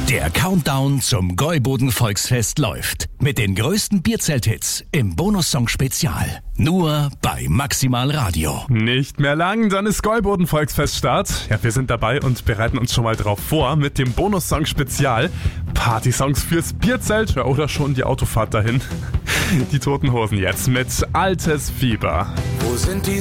Der Countdown zum Gäuboden Volksfest läuft. Mit den größten Bierzelt-Hits im Bonussong-Spezial. Nur bei Maximal Radio. Nicht mehr lang, dann ist Gäuboden Volksfest-Start. Ja, wir sind dabei und bereiten uns schon mal drauf vor mit dem Bonussong-Spezial. Partysongs fürs Bierzelt oder schon die Autofahrt dahin. Die Toten Hosen jetzt mit Altes Fieber. Wo sind die